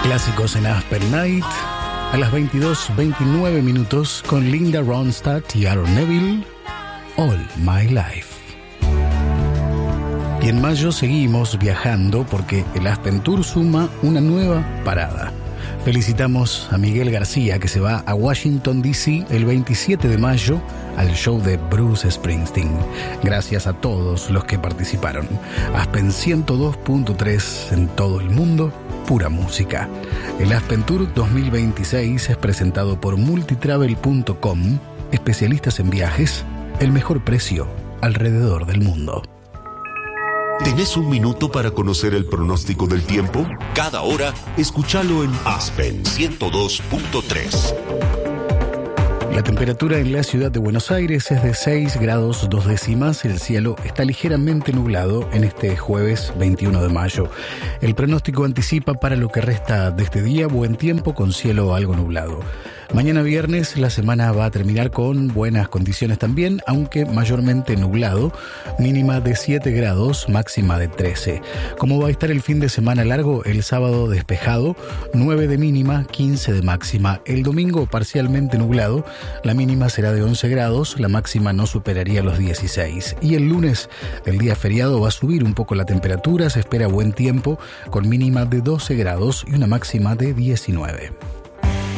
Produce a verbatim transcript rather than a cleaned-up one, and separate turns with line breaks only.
Clásicos en Aspen Night a las veintidós veintinueve minutos con Linda Ronstadt y Aaron Neville, All My Life. Y en mayo seguimos viajando porque el Aspen Tour suma una nueva parada. Felicitamos a Miguel García, que se va a Washington, D C el veintisiete de mayo al show de Bruce Springsteen. Gracias a todos los que participaron. Aspen ciento dos punto tres en todo el mundo, pura música. El Aspen Tour dos mil veintiséis es presentado por multitravel punto com, especialistas en viajes, el mejor precio alrededor del mundo.
¿Tenés un minuto para conocer el pronóstico del tiempo? Cada hora, escúchalo en Aspen ciento dos punto tres.
La temperatura en la ciudad de Buenos Aires es de seis grados dos décimas. El cielo está ligeramente nublado en este jueves veintiuno de mayo. El pronóstico anticipa para lo que resta de este día buen tiempo con cielo algo nublado. Mañana viernes la semana va a terminar con buenas condiciones también, aunque mayormente nublado, mínima de siete grados, máxima de trece. ¿Cómo va a estar el fin de semana largo? El sábado despejado, nueve de mínima, quince de máxima. El domingo parcialmente nublado, la mínima será de once grados, la máxima no superaría los dieciséis. Y el lunes, el día feriado, va a subir un poco la temperatura, se espera buen tiempo, con mínima de doce grados y una máxima de diecinueve.